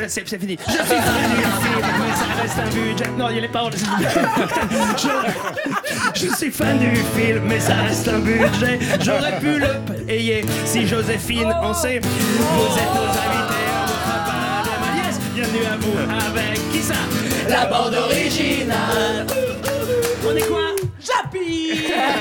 c'est fini. Je suis fan du film, mais ça reste un budget. Non, il y a les paroles. Je suis fan du film, mais ça reste un budget. J'aurais pu le payer si Joséphine en sait. Vous êtes nos invités, on ne fera pas de maniès. Bienvenue à vous avec qui ça? La bande originale. On est quoi? Jappy.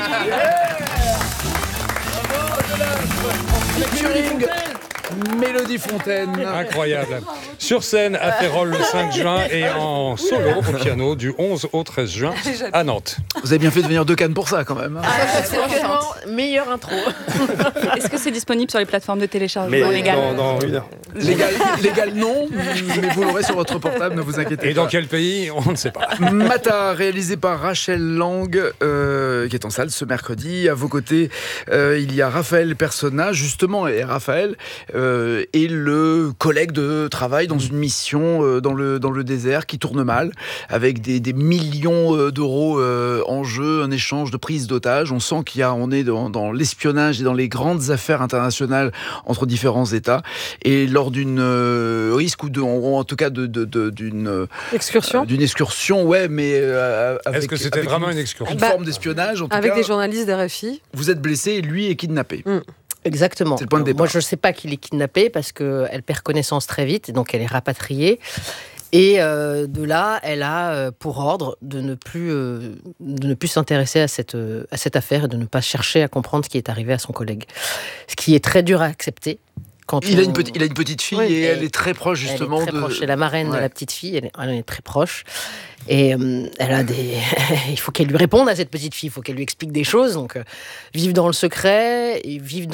Featuring Mélodie Fontaine. Incroyable. Sur scène à Férolles le 5 juin et en solo au piano du 11 au 13 juin à Nantes. Vous avez bien fait de venir de Cannes pour ça quand même. C'est vraiment meilleure intro. Est-ce que c'est disponible sur les plateformes de téléchargement légales? Dans une heure. Légal non, mais vous l'aurez sur votre portable, ne vous inquiétez pas. Et dans quel pays? On ne sait pas. Mata, réalisé par Rachel Lang, qui est en salle ce mercredi. À vos côtés, il y a Raphaël Persona, justement, et Raphaël est le collègue de travail dans une mission dans le désert qui tourne mal, avec des millions d'euros en jeu, un échange de prise d'otages. On sent on est dans l'espionnage et dans les grandes affaires internationales entre différents États. Et lors d'une risque ou en tout cas d'une excursion, ouais, mais avec, est-ce que c'était vraiment une excursion? Une forme d'espionnage, en tout avec cas, des journalistes d'RFI. Vous êtes blessé et lui est kidnappé. Exactement. C'est le point de départ. Moi, je ne sais pas qu'il est kidnappé parce qu'elle perd connaissance très vite, et donc elle est rapatriée. Et de là, elle a pour ordre de ne plus s'intéresser à cette affaire et de ne pas chercher à comprendre ce qui est arrivé à son collègue. Ce qui est très dur à accepter. Il a une petite fille, oui, et elle est très proche justement. Elle est très proche. C'est la marraine de la petite fille, elle est très proche. Et elle a il faut qu'elle lui réponde à cette petite fille, il faut qu'elle lui explique des choses. Donc vivre dans le secret, et vivre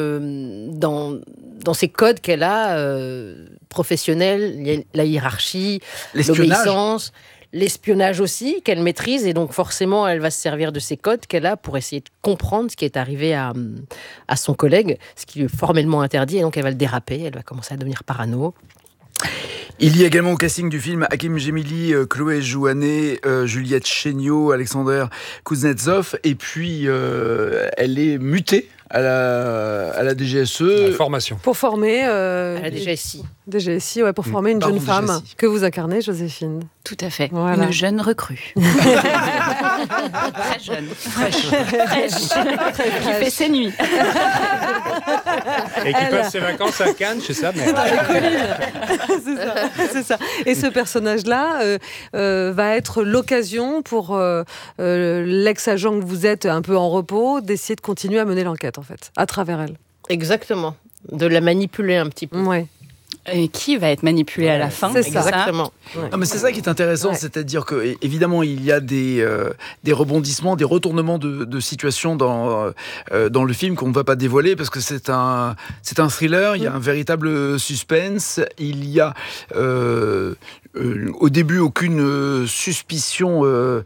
dans ces codes qu'elle a professionnels, la hiérarchie, l'obéissance. L'espionnage aussi, qu'elle maîtrise, et donc forcément, elle va se servir de ces codes qu'elle a pour essayer de comprendre ce qui est arrivé à son collègue, ce qui lui est formellement interdit, et donc elle va le déraper, elle va commencer à devenir parano. Il y a également au casting du film Hakim Gemili, Chloé Jouanet, Juliette Chéniaud, Alexander Kuznetsov, et puis elle est mutée à la DGSE. La formation. Pour former... à la DGSI. DGSI, ouais, pour former une jeune femme que vous incarnez, Joséphine. Tout à fait. Voilà. Une jeune recrue. Très jeune. Fraîche. Qui fait ses nuits. Et qui passe ses vacances à Cannes chez sa mère. C'est ça. Et ce personnage-là va être l'occasion pour l'ex-agent que vous êtes un peu en repos d'essayer de continuer à mener l'enquête, en fait, à travers elle. Exactement. De la manipuler un petit peu. Ouais. Et qui va être manipulé à la fin? C'est ça. Exactement. Ouais. Non, mais c'est ça qui est intéressant, c'est-à-dire que évidemment il y a des rebondissements, des retournements de situation dans le film qu'on ne va pas dévoiler parce que c'est un thriller. Il y a un véritable suspense. Il y a au début aucune suspicion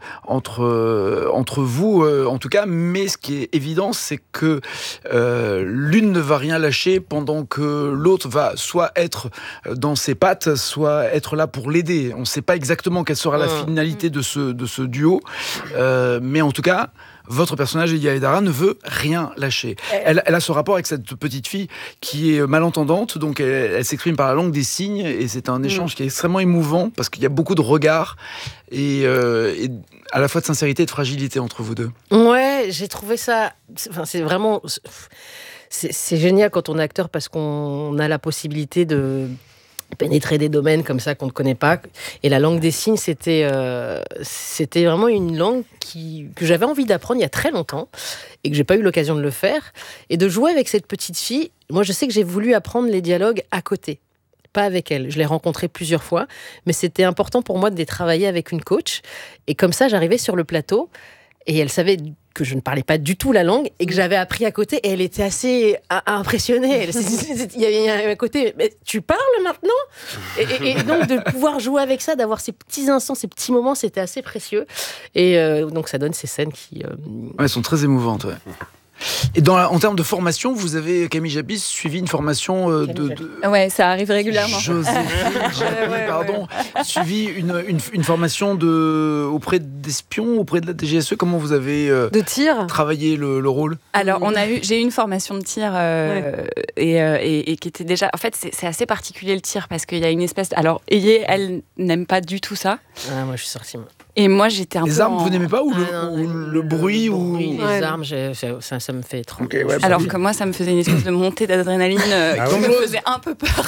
entre vous, en tout cas. Mais ce qui est évident, c'est que l'une ne va rien lâcher pendant que l'autre va soit être dans ses pattes, soit être là pour l'aider. On ne sait pas exactement quelle sera la finalité de ce duo, mais en tout cas, votre personnage, Elia Edara, ne veut rien lâcher. Elle a ce rapport avec cette petite fille qui est malentendante, donc elle s'exprime par la langue des signes, et c'est un échange qui est extrêmement émouvant, parce qu'il y a beaucoup de regards, et à la fois de sincérité et de fragilité entre vous deux. Ouais, j'ai trouvé ça... c'est vraiment... C'est génial quand on est acteur parce qu'on a la possibilité de pénétrer des domaines comme ça qu'on ne connaît pas. Et la langue des signes, c'était vraiment une langue que j'avais envie d'apprendre il y a très longtemps et que j'ai pas eu l'occasion de le faire. Et de jouer avec cette petite fille, moi je sais que j'ai voulu apprendre les dialogues à côté. Pas avec elle. Je l'ai rencontrée plusieurs fois, mais c'était important pour moi de les travailler avec une coach. Et comme ça, j'arrivais sur le plateau et elle savait que je ne parlais pas du tout la langue et que j'avais appris à côté, et elle était assez impressionnée. Il y avait un côté, mais tu parles maintenant ? Et donc de pouvoir jouer avec ça, d'avoir ces petits instants, ces petits moments, c'était assez précieux. Et donc ça donne ces scènes qui... Elles sont très émouvantes, ouais. Et en termes de formation, vous avez, Camille Japy, suivi une formation Ouais, ça arrive régulièrement. Joséphine Japy, pardon. Suivi une formation auprès d'espions, auprès de la DGSE. Comment vous avez de tir travaillé le rôle? Alors, j'ai eu une formation de tir et qui était déjà... En fait, c'est assez particulier le tir parce qu'il y a une espèce... Alors, Ayé, elle n'aime pas du tout ça. Ah, moi, je suis sortie. Et moi, j'étais un peu... Les armes, vous n'aimez pas ou le bruit ou... Les armes, ça me fait trop... Okay, ouais, alors que moi, ça me faisait une espèce de montée d'adrénaline qui me faisait un peu peur.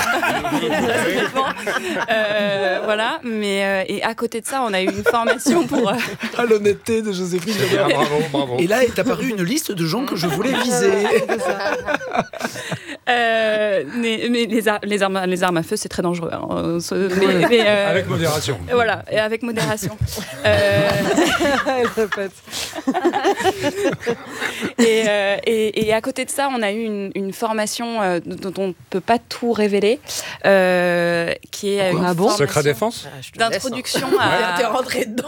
Voilà. Mais, et à côté de ça, on a eu une formation pour... Ah, l'honnêteté de Joséphine. Bravo. Et là est apparue une liste de gens que je voulais viser. Mais les armes à feu, c'est très dangereux. Hein. Avec modération. Voilà, et avec modération. Elle répète. Et à côté de ça, on a eu une formation dont on ne peut pas tout révéler, qui est une formation secret défense d'introduction à... T'es rentré dedans.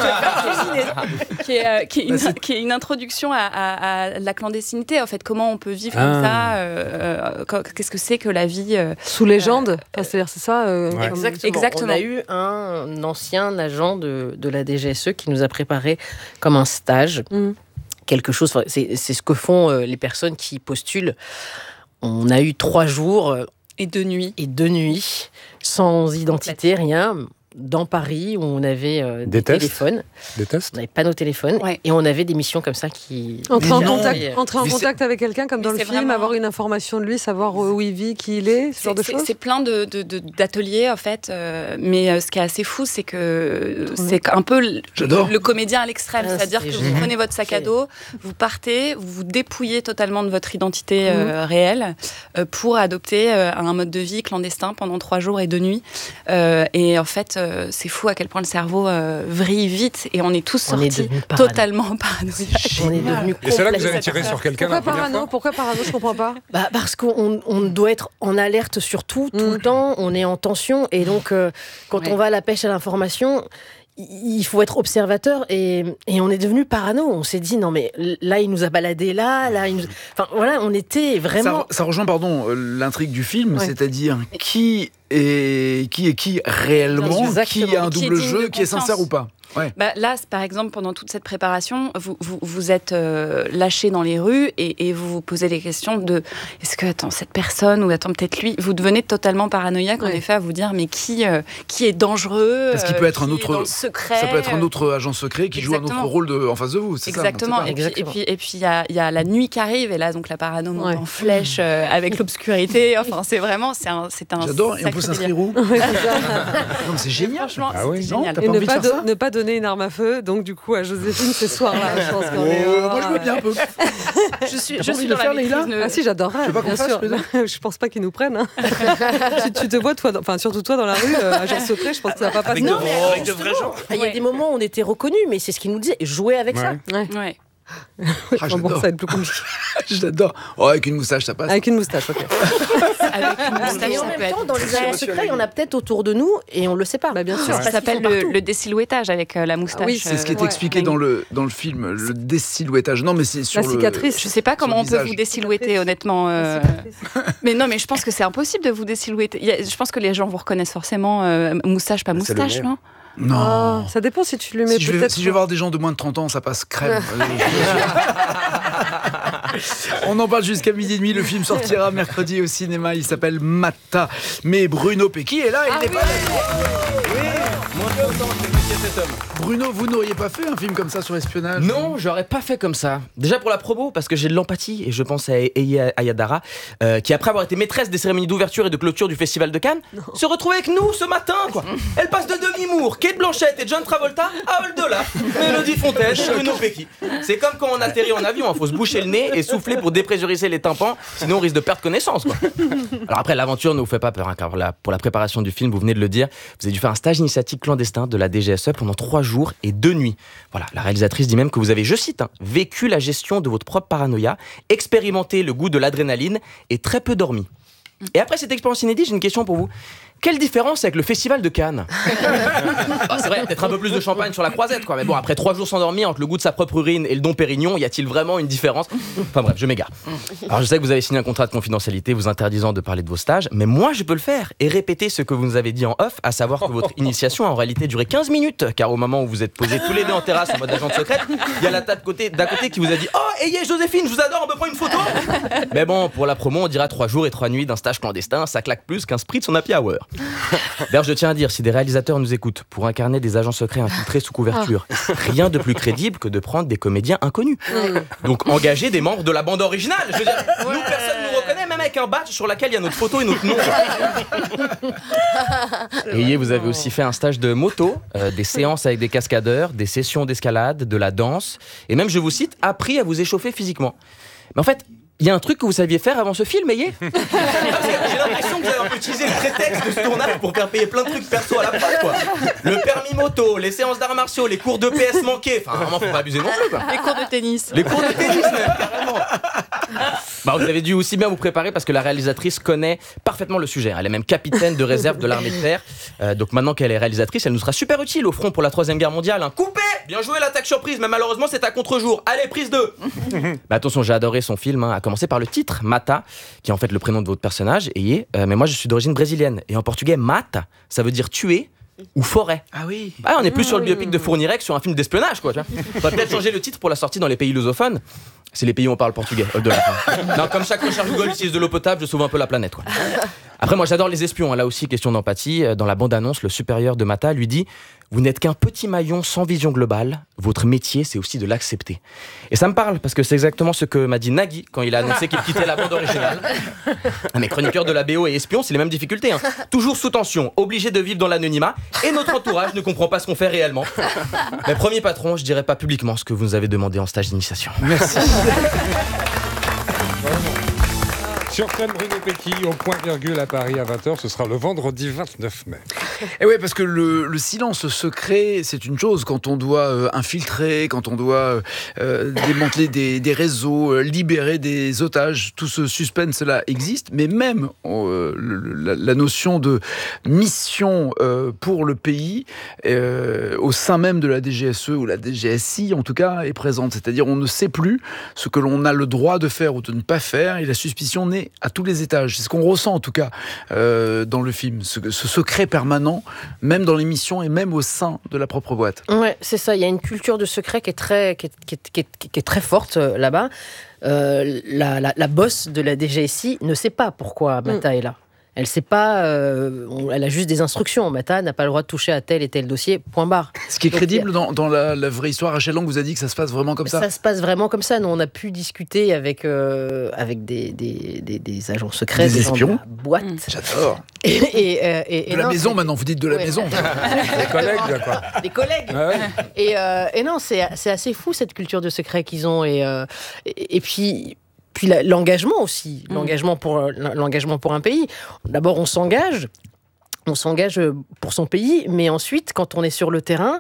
qui est une introduction à la clandestinité. En fait, comment on peut vivre comme ça, qu'est-ce que c'est que la vie sous légende, c'est-à-dire c'est ça. Exactement. On a eu un ancien agent de la DGSE qui nous a préparé comme un stage. Quelque chose, c'est ce que font les personnes qui postulent. On a eu 3 jours et 2 nuits sans identité, rien, dans Paris où on avait des téléphones. Des tests. On n'avait pas nos téléphones et on avait des missions comme ça qui... Entrer en contact avec quelqu'un comme dans le film, vraiment... avoir une information de lui, savoir où il vit, qui il est, ce genre de choses. C'est plein d'ateliers en fait, mais ce qui est assez fou, c'est que c'est un peu le comédien à l'extrême, c'est-à-dire que vous prenez votre sac à dos, vous partez, vous vous dépouillez totalement de votre identité réelle pour adopter un mode de vie clandestin pendant 3 jours et 2 nuits. Et en fait, c'est fou à quel point le cerveau vrille vite et on est tous sortis totalement paranoïaques. On est devenu et c'est là que vous avez tiré sur quelqu'un la première fois. Pourquoi parano? Je comprends pas. Parce qu'on doit être en alerte sur tout le temps, on est en tension et donc quand on va à la pêche à l'information, il faut être observateur et on est devenu parano. On s'est dit non mais là il nous a baladé là il nous... Enfin voilà, on était vraiment... Ça rejoint l'intrigue du film, c'est-à-dire qui est qui réellement, qui a un double jeu, qui est sincère ou pas. Ouais. Là, par exemple, pendant toute cette préparation, vous êtes lâchés dans les rues et vous vous posez les questions de est-ce que cette personne ou peut-être lui, vous devenez totalement paranoïaque en effet à vous dire mais qui est dangereux, parce qu'il peut être un autre secret, ça peut être un autre agent secret qui joue un autre rôle en face de vous, c'est exactement. Ça, et puis il y a la nuit qui arrive et là donc la parano monte en flèche avec l'obscurité. Enfin c'est vraiment c'est un j'adore et on peut s'inscrire où? Non, c'est génial. Franchement, c'est génial. Et ne pas donner une arme à feu, donc du coup à Joséphine ce soir-là, je pense qu'on est... Moi je veux bien un peu. Je suis dans la maîtrise. Ah si, j'adorerais, bien sûr. Je pense pas qu'ils nous prennent. Hein. tu te vois, surtout toi dans la rue, agent secret, je pense que ça va pas passer. Avec de vrais gens. Il y a des moments où on était reconnus, mais c'est ce qu'ils nous disaient, jouer avec ça. Ouais. Ça va être plus compliqué. J'adore. Avec une moustache, ça passe. Avec une moustache, ok. Avec une moustache, et en même temps, dans les agents secrets, il y en a peut-être autour de nous et on le sait pas. Bien sûr. Ça s'appelle le désilhouettage avec la moustache. Oui, c'est ce qui est expliqué dans le film, le désilhouettage. Non, mais c'est sur la cicatrice. Je sais pas comment on peut vous désilhouetter, honnêtement. Mais non, mais je pense que c'est impossible de vous désilhouetter. Je pense que les gens vous reconnaissent forcément. Moustache, pas moustache, non? Non. Ça dépend si tu le mets peut-être. Si je vais voir des gens de moins de 30 ans, ça passe crème. On en parle jusqu'à 12h30. Le film sortira mercredi au cinéma. Il s'appelle Mata. Mais Bruno Pecky est là. Il n'est pas là. Bruno, vous n'auriez pas fait un film comme ça sur l'espionnage? Non, j'aurais pas fait comme ça. Déjà pour la promo, parce que j'ai de l'empathie et je pense à Eya Ayadara, qui après avoir été maîtresse des cérémonies d'ouverture et de clôture du Festival de Cannes, se retrouve avec nous ce matin, quoi. Elle passe de Demi Moore, Kate Blanchett et John Travolta à Oldola, Mélodie Fontaine, Bruno Pecky. C'est comme quand on atterrit en avion, il faut se boucher le nez et souffler pour dépressuriser les tympans, sinon on risque de perdre connaissance, quoi. Alors après, l'aventure ne vous fait pas peur, hein, car pour la préparation du film, vous venez de le dire, vous avez dû faire un stage initiatique clandestin de la DGSE pendant 3 jours et 2 nuits. Voilà, la réalisatrice dit même que vous avez, je cite, vécu la gestion de votre propre paranoïa, expérimenté le goût de l'adrénaline et très peu dormi. Et après cette expérience inédite, j'ai une question pour vous. quelle différence avec le festival de Cannes. C'est vrai, peut-être un peu plus de champagne sur la croisette, quoi. Mais bon, après 3 jours sans dormir, entre le goût de sa propre urine et le Dom Pérignon, y a-t-il vraiment une différence? Enfin bref, je m'égare. Alors je sais que vous avez signé un contrat de confidentialité vous interdisant de parler de vos stages, mais moi je peux le faire et répéter ce que vous nous avez dit en off, à savoir que votre initiation a en réalité duré 15 minutes, car au moment où vous êtes posés tous les deux en terrasse en mode agent secret, il y a la table d'à côté qui vous a dit « Oh, ayez Joséphine, je vous adore, on peut prendre une photo ?» Mais bon, pour la promo, on dira 3 jours et 3 nuits d'un stage clandestin, ça claque plus qu'un spritz son happy hour. D'ailleurs, je tiens à dire, si des réalisateurs nous écoutent pour incarner des agents secrets infiltrés sous couverture, rien de plus crédible que de prendre des comédiens inconnus. Donc engagez des membres de la bande originale. Je veux dire, nous, personne ne nous reconnaît, même avec un badge sur lequel il y a notre photo et notre nom. Et vous avez aussi fait un stage de moto, des séances avec des cascadeurs, des sessions d'escalade, de la danse, et même, je vous cite, appris à vous échauffer physiquement. Mais en fait, il y a un truc que vous saviez faire avant ce film, Ayé. J'ai l'impression que vous avez un peu utilisé le prétexte de ce tournage pour faire payer plein de trucs perso à la fin, quoi. Le permis moto, les séances d'arts martiaux, les cours de PS manqués. Enfin, vraiment, faut pas abuser non plus, quoi. Les cours de tennis. Les cours de tennis, même, carrément. Bah, vous avez dû aussi bien vous préparer parce que la réalisatrice connaît parfaitement le sujet. Elle est même capitaine de réserve de l'armée de terre. Donc maintenant qu'elle est réalisatrice, elle nous sera super utile au front pour la 3e guerre mondiale. Coupé! Bien joué l'attaque surprise, mais malheureusement c'est à contre-jour. Allez, prise 2. Bah, attention, j'ai adoré son film, à commencer par le titre, Mata, qui est en fait le prénom de votre personnage. Mais moi je suis d'origine brésilienne. Et en portugais, mata, ça veut dire tuer ou forêt. Ah oui. Ah, on est plus sur le biopic de Fourniret que sur un film d'espionnage, quoi. On va peut-être changer le titre pour la sortie dans les pays lusophones. C'est les pays où on parle portugais. Non, comme chaque recherche Google utilise de l'eau potable, je sauve un peu la planète, quoi. Après, moi j'adore les espions. Là aussi, question d'empathie. Dans la bande-annonce, le supérieur de Mata lui dit: vous n'êtes qu'un petit maillon sans vision globale. Votre métier, c'est aussi de l'accepter. Et ça me parle parce que c'est exactement ce que m'a dit Nagui quand il a annoncé qu'il quittait la bande originale. Mais chroniqueurs de la BO et espions, c'est les mêmes difficultés. Toujours sous tension, obligés de vivre dans l'anonymat, et notre entourage ne comprend pas ce qu'on fait réellement. Mais premier patron, je dirais pas publiquement ce que vous nous avez demandé en stage d'initiation. Merci. Sur scène, Bruno Pecky, au point virgule à Paris à 20h, ce sera le vendredi 29 mai. Et oui, parce que le silence secret, c'est une chose. Quand on doit infiltrer, quand on doit démanteler des réseaux, libérer des otages, tout ce suspense-là existe. Mais même la notion de mission pour le pays, au sein même de la DGSE ou la DGSI, en tout cas, est présente. C'est-à-dire, on ne sait plus ce que l'on a le droit de faire ou de ne pas faire, et la suspicion naît à tous les étages. C'est ce qu'on ressent, en tout cas, dans le film. Ce secret permanent, même dans l'émission et même au sein de la propre boîte. Ouais, c'est ça. Il y a une culture de secret qui est très forte là-bas. La boss de la DGSI ne sait pas pourquoi Mata est là. Elle sait pas, elle a juste des instructions. Mata n'a pas le droit de toucher à tel et tel dossier, point barre. Ce qui est crédible dans la vraie histoire, Rachel Lang vous a dit que ça se passe vraiment comme ça. Ça se passe vraiment comme ça. Nous, on a pu discuter avec des agents secrets, des espions, gens de la boîte. J'adore. Et de la maison maintenant, vous dites de la maison. Des collègues, quoi. Des collègues. Ah ouais. Et non, c'est assez fou cette culture de secret qu'ils ont. Et puis l'engagement aussi, l'engagement pour un pays. D'abord, on s'engage pour son pays, mais ensuite, quand on est sur le terrain,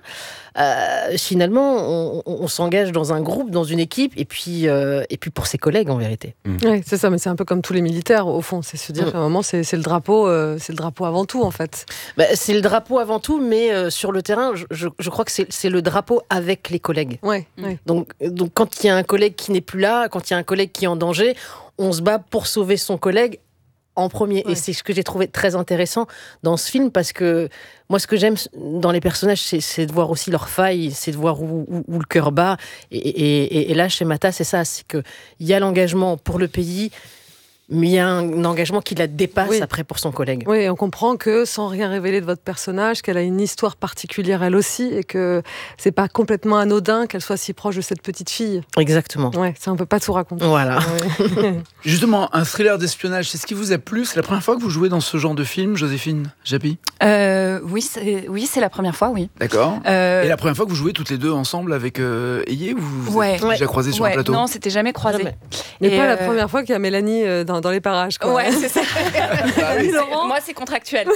finalement, on s'engage dans un groupe, dans une équipe, et puis pour ses collègues, en vérité. Oui, c'est ça, mais c'est un peu comme tous les militaires, au fond. C'est se dire qu'à un moment, c'est le drapeau avant tout, en fait. C'est le drapeau avant tout, mais sur le terrain, je crois que c'est le drapeau avec les collègues. Ouais. Donc, quand il y a un collègue qui n'est plus là, quand il y a un collègue qui est en danger, on se bat pour sauver son collègue en premier. Ouais. Et c'est ce que j'ai trouvé très intéressant dans ce film, parce que moi, ce que j'aime dans les personnages, c'est de voir aussi leurs failles, c'est de voir où le cœur bat. Et là, chez Mata, c'est ça, c'est qu'il y a l'engagement pour le pays, mais il y a un engagement qui la dépasse après pour son collègue. Oui, on comprend que, sans rien révéler de votre personnage, qu'elle a une histoire particulière elle aussi, et que c'est pas complètement anodin qu'elle soit si proche de cette petite fille. Exactement. Ouais, ça on peut pas tout raconter. Voilà. Ouais. Justement, un thriller d'espionnage, c'est ce qui vous a plu? C'est la première fois que vous jouez dans ce genre de film, Joséphine Japy? Oui, c'est la première fois, oui. D'accord. Et la première fois que vous jouez toutes les deux ensemble avec Ayé, ou vous êtes déjà croisés sur un plateau? Non, c'était jamais croisé. Mais pas la première fois qu'il y a Mélanie dans dans les parages. Quoi. Ouais, c'est ça. Laurent. Moi, c'est contractuel.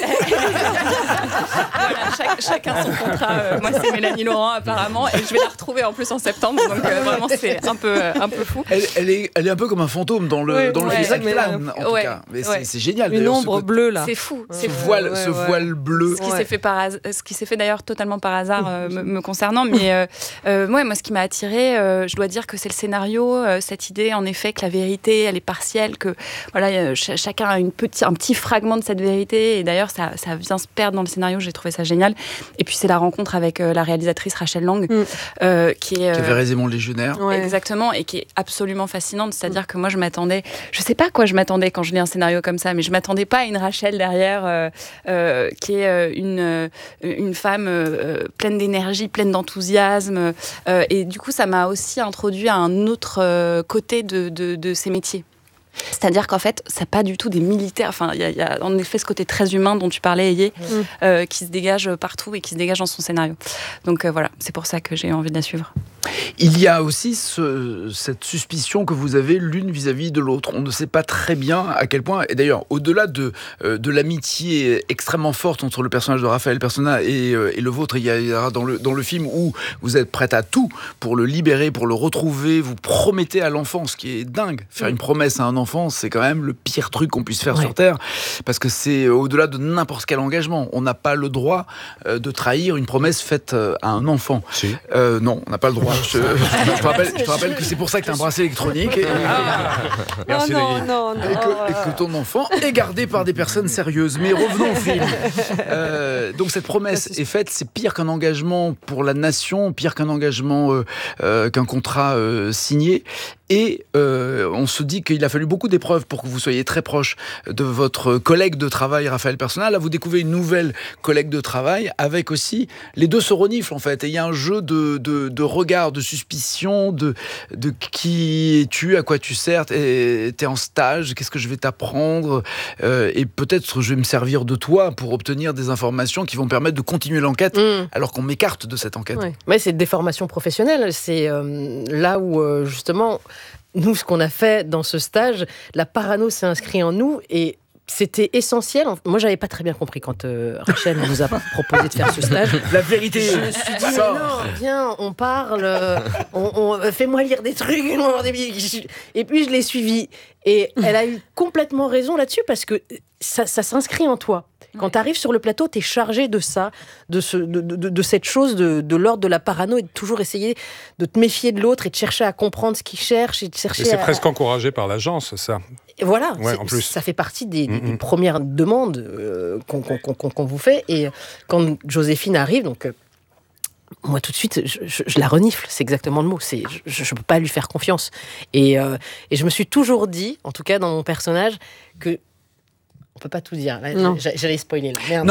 Voilà, chacun son contrat. Moi, c'est Mélanie Laurent, apparemment. Et je vais la retrouver en plus en septembre. Donc, vraiment, c'est un peu fou. Elle est un peu comme un fantôme dans le film. Plane, en tout cas. Mais c'est génial. Une ombre bleue, là. C'est fou. Ce voile bleu. Ce qui s'est fait d'ailleurs totalement par hasard me concernant. Mais moi, ce qui m'a attirée, je dois dire que c'est le scénario, cette idée, en effet, que la vérité, elle est partielle, que voilà, chacun a un petit fragment de cette vérité. Et d'ailleurs, ça vient se perdre dans le scénario. J'ai trouvé ça génial. Et puis, c'est la rencontre avec la réalisatrice Rachel Lang, qui avait Raison Légionnaire. Exactement, et qui est absolument fascinante. C'est-à-dire que moi, je sais pas à quoi je m'attendais quand je lis un scénario comme ça, mais je m'attendais pas à une Rachel derrière, qui est une femme pleine d'énergie, pleine d'enthousiasme. Et du coup, ça m'a aussi introduit à un autre côté de ces métiers. C'est-à-dire qu'en fait, c'est pas du tout des militaires. Enfin, il y a en effet ce côté très humain dont tu parlais, Ayé, qui se dégage partout et qui se dégage dans son scénario. Donc voilà, c'est pour ça que j'ai eu envie de la suivre. Il y a aussi cette suspicion que vous avez l'une vis-à-vis de l'autre. On ne sait pas très bien à quel point, et d'ailleurs, au-delà de l'amitié extrêmement forte entre le personnage de Raphaël Persona et le vôtre, il y a dans le film où vous êtes prête à tout pour le libérer, pour le retrouver, vous promettez à l'enfant, ce qui est dingue. Faire une promesse à un enfant, c'est quand même le pire truc qu'on puisse faire sur Terre, parce que c'est au-delà de n'importe quel engagement. On n'a pas le droit de trahir une promesse faite à un enfant. Si. Non, on n'a pas le droit. Je te rappelle que c'est pour ça que tu as un bracelet électronique Merci, non, et que ton enfant est gardé par des personnes sérieuses. Mais revenons au film. Donc cette promesse est faite, c'est pire qu'un engagement pour la nation, pire qu'un engagement, qu'un contrat signé. Et on se dit qu'il a fallu beaucoup d'épreuves pour que vous soyez très proche de votre collègue de travail, Raphaël Persona. Là, vous découvrez une nouvelle collègue de travail avec aussi... Les deux se reniflent, en fait. Et il y a un jeu de regard, de suspicion, de qui es-tu, à quoi tu sers, t'es en stage, qu'est-ce que je vais t'apprendre, et peut-être je vais me servir de toi pour obtenir des informations qui vont permettre de continuer l'enquête, alors qu'on m'écarte de cette enquête. Ouais, c'est des formations professionnelles. C'est là où, justement... Nous, ce qu'on a fait dans ce stage, la parano s'est inscrite en nous et c'était essentiel. Moi, j'avais pas très bien compris quand Rachel nous a proposé de faire ce stage. La vérité. Je me suis dit, mais non, viens, on parle, fais-moi lire des trucs. Et puis, je l'ai suivie. Et elle a eu complètement raison là-dessus parce que ça s'inscrit en toi. Quand tu arrives sur le plateau, tu es chargé de ça, de cette chose de l'ordre de la parano et de toujours essayer de te méfier de l'autre et de chercher à comprendre ce qu'il cherche et de chercher. Et c'est presque encouragé par l'agence, ça. Et voilà, en plus. Ça fait partie des premières demandes qu'on vous fait. Et quand Joséphine arrive, donc moi tout de suite, je la renifle. C'est exactement le mot. Je ne peux pas lui faire confiance. Et je me suis toujours dit, en tout cas dans mon personnage, que on peut pas tout dire. Là, j'allais spoiler. Là. Merde. Non.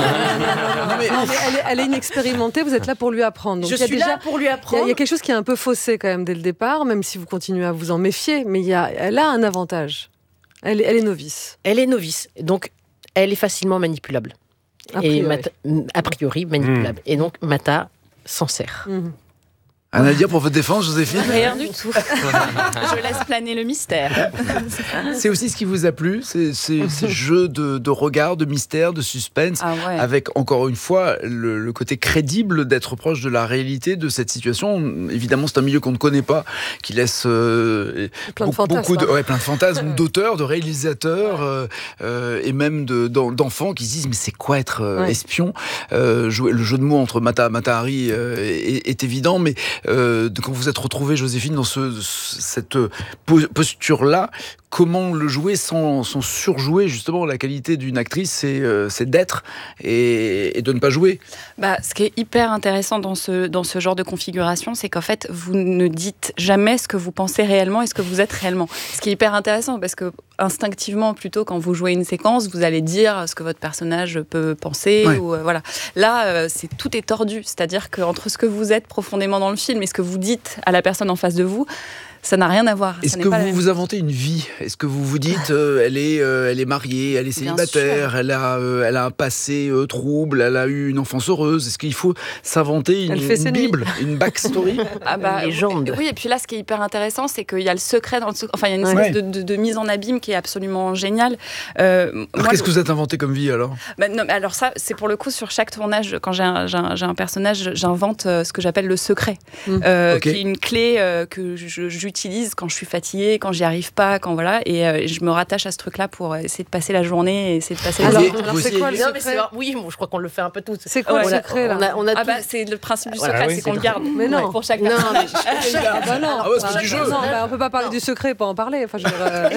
Elle est inexpérimentée. Vous êtes là pour lui apprendre. Donc, je suis là pour lui apprendre. Il y a quelque chose qui est un peu faussé quand même dès le départ, même si vous continuez à vous en méfier. Mais elle a un avantage. Elle est novice. Elle est novice. Donc, elle est facilement manipulable. A priori manipulable. Et donc, Mata s'en sert. Rien à dire pour votre défense, Joséphine ? Rien du tout. Je laisse planer le mystère. C'est aussi ce qui vous a plu, ces jeux de regard, de mystère, de suspense, avec encore une fois le côté crédible d'être proche de la réalité de cette situation. Évidemment, c'est un milieu qu'on ne connaît pas, qui laisse plein de fantasmes d'auteurs, de réalisateurs et même d'enfants qui se disent mais c'est quoi être espion ? Le jeu de mots entre Mata Hari est évident, mais quand vous êtes retrouvée, Joséphine, dans cette posture-là, comment le jouer sans surjouer justement la qualité d'une actrice, c'est d'être et de ne pas jouer. Ce qui est hyper intéressant dans ce genre de configuration, c'est qu'en fait, vous ne dites jamais ce que vous pensez réellement et ce que vous êtes réellement. Ce qui est hyper intéressant parce que instinctivement, plutôt quand vous jouez une séquence, vous allez dire ce que votre personnage peut penser. Ou, voilà. Là, tout est tordu. C'est-à-dire qu'entre ce que vous êtes profondément dans le film et ce que vous dites à la personne en face de vous, Ça n'a rien à voir. Est-ce que vous vous inventez une vie? Est-ce que vous vous dites, elle est mariée, elle est célibataire, elle a un passé trouble, elle a eu une enfance heureuse? Est-ce qu'il faut s'inventer une Bible, une backstory? Une légende. Oui, et puis là, ce qui est hyper intéressant, c'est qu'il y a le secret dans le secret. Enfin, il y a une espèce de mise en abîme qui est absolument géniale. Qu'est-ce que vous êtes inventé comme vie alors? Non, alors ça, c'est pour le coup sur chaque tournage. Quand j'ai un personnage, j'invente ce que j'appelle le secret, qui est une clé que j'utilise quand je suis fatiguée, quand j'y arrive pas, quand voilà, et je me rattache à ce truc-là pour essayer de passer la journée et essayer de passer. Alors c'est quoi le secret? Oui, je crois qu'on le fait un peu tous. C'est quoi le secret là? C'est le principe du secret, c'est qu'on le garde. Mais non, pour chaque personne. C'est du jeu. On peut pas parler du secret, pas en parler. Enfin,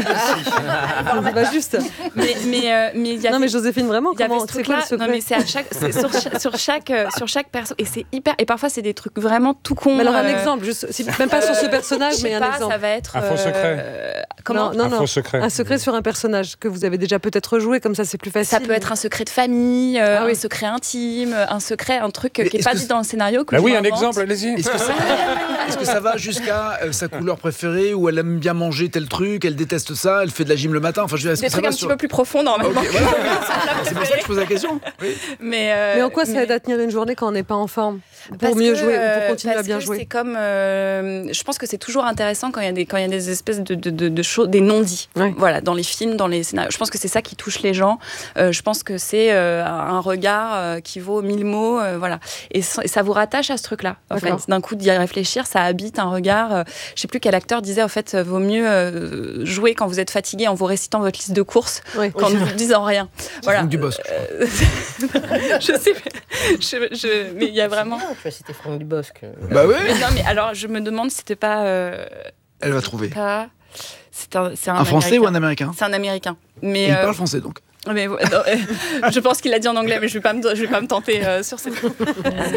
c'est pas juste. Mais il y a. Non, mais Joséphine, vraiment, comment c'est quoi le secret? Non, mais c'est sur chaque perso, et c'est hyper. Et parfois, c'est des trucs vraiment tout cons. Mais alors un exemple, même pas sur ce personnage, mais un exemple. Ça va être un faux secret. Comment? Un faux secret. Un secret sur un personnage que vous avez déjà peut-être joué, comme ça, c'est plus facile. Ça peut être un secret de famille, un secret intime, un truc qui n'est pas dit dans le scénario. Oui, un exemple, allez-y. Est-ce que ça va jusqu'à sa couleur préférée, où elle aime bien manger tel truc, elle déteste ça, elle fait de la gym le matin? Enfin, je veux dire, des trucs un petit peu plus profonds normalement. Okay, voilà. C'est pour ça que je pose la question. Oui. Mais en quoi ça aide à tenir une journée quand on n'est pas en forme? Pour mieux jouer, ou pour continuer à bien jouer? C'est comme, je pense que c'est toujours intéressant quand il y a des espèces de choses, des non-dits. Ouais. Voilà, dans les films, dans les scénarios. Je pense que c'est ça qui touche les gens. Je pense que c'est un regard qui vaut 1000 mots. Voilà. Et ça vous rattache à ce truc-là. En fait, d'un coup d'y réfléchir, ça habite un regard. Je sais plus quel acteur disait, en fait, vaut mieux jouer quand vous êtes fatigué en vous récitant votre liste de courses qu'en ne vous disant rien. Voilà. Franck Dubosc. Je sais, mais il y a vraiment. Tu vas citer Franck Dubosc. Bah oui. Mais non, mais alors je me demande si c'était pas. Elle va trouver. C'est un Français Américain. ou un Américain? C'est un Américain. Mais il parle français donc. Mais je pense qu'il l'a dit en anglais, mais je vais pas me tenter sur cette.